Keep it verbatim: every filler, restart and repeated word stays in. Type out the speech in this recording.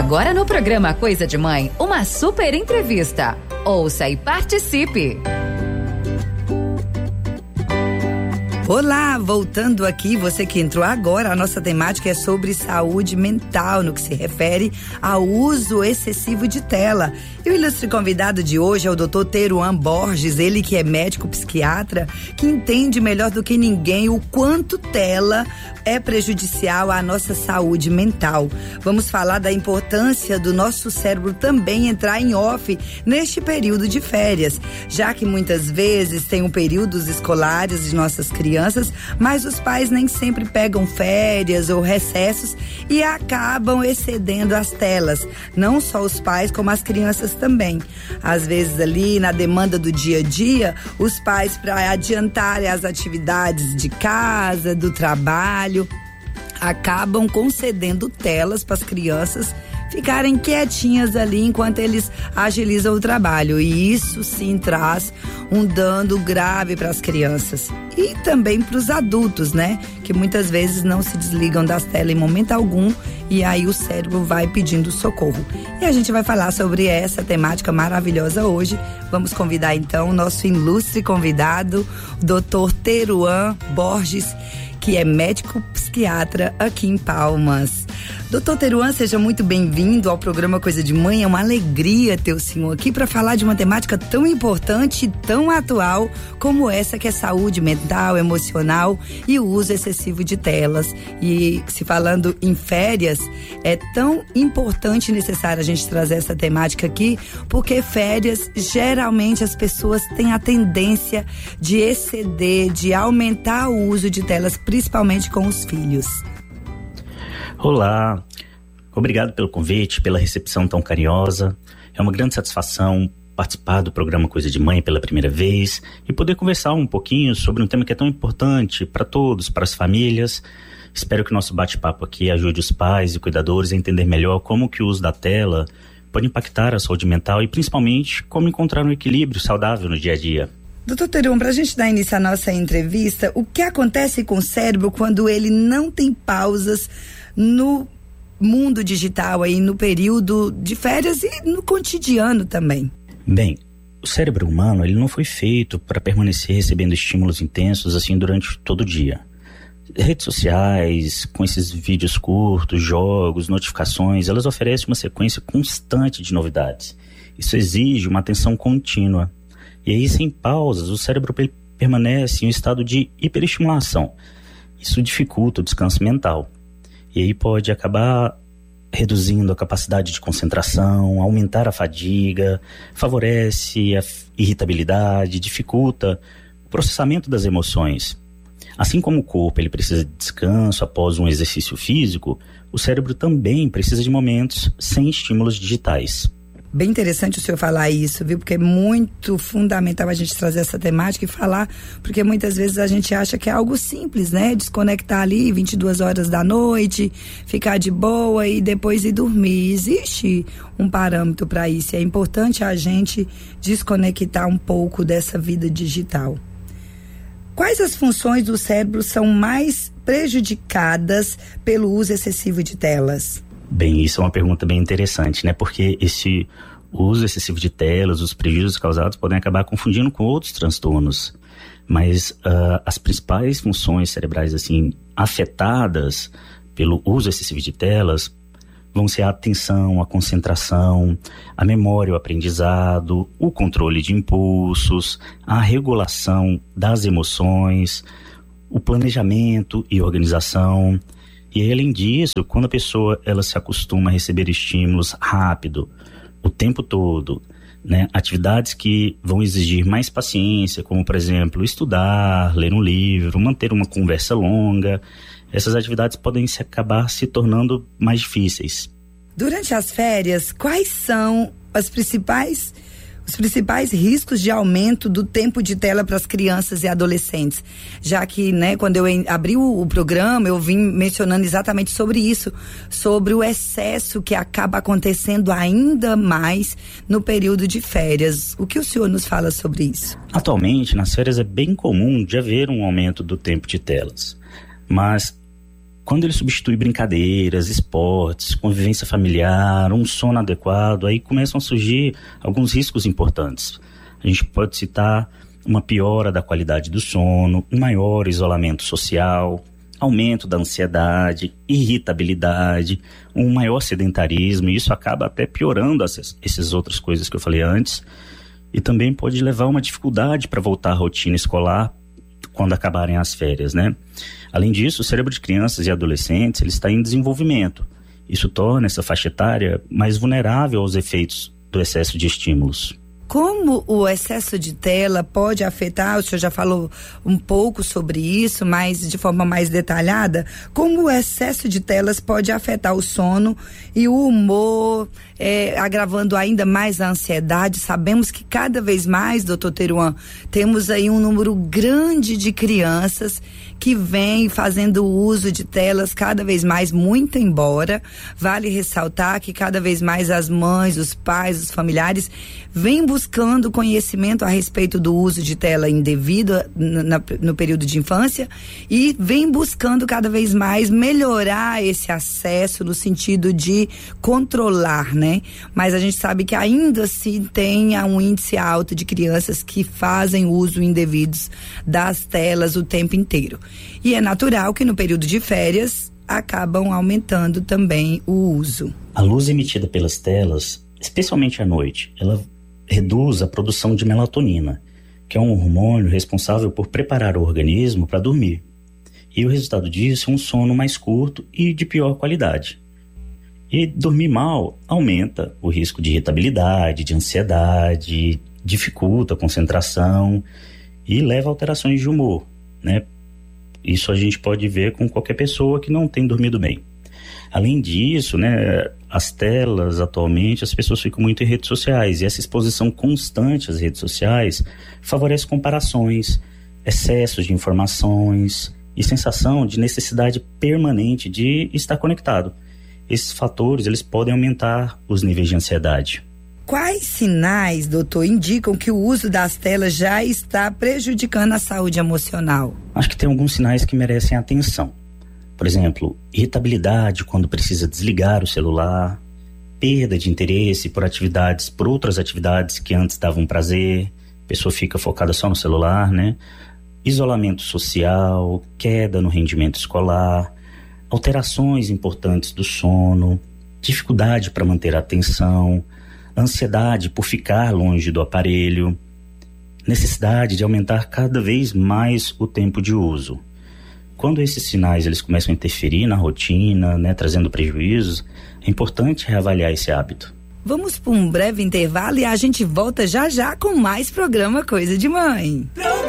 Agora no programa Coisa de Mãe, uma super entrevista. Ouça e participe. Olá, voltando aqui, você que entrou agora, a nossa temática é sobre saúde mental, no que se refere ao uso excessivo de tela. E o ilustre convidado de hoje é o doutor Teruan Borges, ele que é médico psiquiatra, que entende melhor do que ninguém o quanto tela é prejudicial à nossa saúde mental. Vamos falar da importância do nosso cérebro também entrar em off neste período de férias, já que muitas vezes tem um períodos escolares de nossas crianças, mas os pais nem sempre pegam férias ou recessos e acabam excedendo as telas. Não só os pais, como as crianças também. Às vezes ali na demanda do dia a dia, os pais, para adiantarem as atividades de casa, do trabalho, acabam concedendo telas para as crianças ficarem quietinhas ali enquanto eles agilizam o trabalho, e isso sim traz um dano grave para as crianças e também para os adultos, né? Que muitas vezes não se desligam das telas em momento algum e aí o cérebro vai pedindo socorro. E a gente vai falar sobre essa temática maravilhosa hoje. Vamos convidar então o nosso ilustre convidado, doutor Teruan Borges, que é médico psiquiatra aqui em Palmas. doutor Teruan, seja muito bem-vindo ao programa Coisa de Mãe. É uma alegria ter o senhor aqui para falar de uma temática tão importante e tão atual como essa, que é saúde mental, emocional e o uso excessivo de telas. E se falando em férias, é tão importante e necessário a gente trazer essa temática aqui, porque férias, geralmente as pessoas têm a tendência de exceder, de aumentar o uso de telas, principalmente com os filhos. Olá, obrigado pelo convite, pela recepção tão carinhosa. É uma grande satisfação participar do programa Coisa de Mãe pela primeira vez e poder conversar um pouquinho sobre um tema que é tão importante para todos, para as famílias. Espero que o nosso bate-papo aqui ajude os pais e cuidadores a entender melhor como que o uso da tela pode impactar a saúde mental e principalmente como encontrar um equilíbrio saudável no dia a dia. doutor Teruan, para a gente dar início à nossa entrevista, o que acontece com o cérebro quando ele não tem pausas no mundo digital, aí no período de férias e no cotidiano também? Bem, o cérebro humano ele não foi feito para permanecer recebendo estímulos intensos assim durante todo o dia. Redes sociais, com esses vídeos curtos, jogos, notificações, elas oferecem uma sequência constante de novidades. Isso exige uma atenção contínua. E aí, sem pausas, o cérebro permanece em um estado de hiperestimulação. Isso dificulta o descanso mental. E aí pode acabar reduzindo a capacidade de concentração, aumentar a fadiga, favorece a irritabilidade, dificulta o processamento das emoções. Assim como o corpo ele precisa de descanso após um exercício físico, o cérebro também precisa de momentos sem estímulos digitais. Bem interessante o senhor falar isso, viu? Porque é muito fundamental a gente trazer essa temática e falar, porque muitas vezes a gente acha que é algo simples, né? Desconectar ali vinte e duas horas da noite, ficar de boa e depois ir dormir. Existe um parâmetro para isso. É importante a gente desconectar um pouco dessa vida digital. Quais as funções do cérebro são mais prejudicadas pelo uso excessivo de telas? Bem, isso é uma pergunta bem interessante, né? Porque esse uso excessivo de telas, os prejuízos causados podem acabar confundindo com outros transtornos. Mas uh, as principais funções cerebrais, assim, afetadas pelo uso excessivo de telas vão ser a atenção, a concentração, a memória, o aprendizado, o controle de impulsos, a regulação das emoções, o planejamento e organização. E além disso, quando a pessoa ela se acostuma a receber estímulos rápido, o tempo todo, né, atividades que vão exigir mais paciência, como por exemplo estudar, ler um livro, manter uma conversa longa, essas atividades podem se acabar se tornando mais difíceis. Durante as férias, quais são as principais os principais riscos de aumento do tempo de tela para as crianças e adolescentes? Já que, né, quando eu abri o, o programa, eu vim mencionando exatamente sobre isso, sobre o excesso que acaba acontecendo ainda mais no período de férias. O que o senhor nos fala sobre isso? Atualmente, nas férias é bem comum de haver um aumento do tempo de telas, mas Quando ele substitui brincadeiras, esportes, convivência familiar, um sono adequado, aí começam a surgir alguns riscos importantes. A gente pode citar uma piora da qualidade do sono, um maior isolamento social, aumento da ansiedade, irritabilidade, um maior sedentarismo, e isso acaba até piorando essas, essas outras coisas que eu falei antes, e também pode levar a uma dificuldade para voltar à rotina escolar quando acabarem as férias, né? Além disso, o cérebro de crianças e adolescentes ele está em desenvolvimento. Isso torna essa faixa etária mais vulnerável aos efeitos do excesso de estímulos. Como o excesso de tela pode afetar, o senhor já falou um pouco sobre isso, mas de forma mais detalhada, como o excesso de telas pode afetar o sono e o humor, é, agravando ainda mais a ansiedade? Sabemos que cada vez mais, doutor Teruan, temos aí um número grande de crianças que vem fazendo uso de telas cada vez mais, muito embora. Vale ressaltar que cada vez mais as mães, os pais, os familiares vêm buscando conhecimento a respeito do uso de tela indevido na, no período de infância e vem buscando cada vez mais melhorar esse acesso no sentido de controlar, né? Mas a gente sabe que ainda assim tem um índice alto de crianças que fazem uso indevido das telas o tempo inteiro. E é natural que no período de férias acabam aumentando também o uso. A luz emitida pelas telas, especialmente à noite, ela reduz a produção de melatonina, que é um hormônio responsável por preparar o organismo para dormir. E o resultado disso é um sono mais curto e de pior qualidade. E dormir mal aumenta o risco de irritabilidade, de ansiedade, dificulta a concentração e leva a alterações de humor, né? Isso a gente pode ver com qualquer pessoa que não tem dormido bem. Além disso, né, as telas atualmente, as pessoas ficam muito em redes sociais, e essa exposição constante às redes sociais favorece comparações, excessos de informações e sensação de necessidade permanente de estar conectado. Esses fatores, eles podem aumentar os níveis de ansiedade. Quais sinais, doutor, indicam que o uso das telas já está prejudicando a saúde emocional? Acho que tem alguns sinais que merecem atenção. Por exemplo, irritabilidade quando precisa desligar o celular, perda de interesse por atividades, por outras atividades que antes davam prazer, a pessoa fica focada só no celular, né? Isolamento social, queda no rendimento escolar, alterações importantes do sono, dificuldade para manter a atenção, ansiedade por ficar longe do aparelho, necessidade de aumentar cada vez mais o tempo de uso. Quando esses sinais eles começam a interferir na rotina, né, trazendo prejuízos, é importante reavaliar esse hábito. Vamos para um breve intervalo e a gente volta já já com mais programa Coisa de Mãe.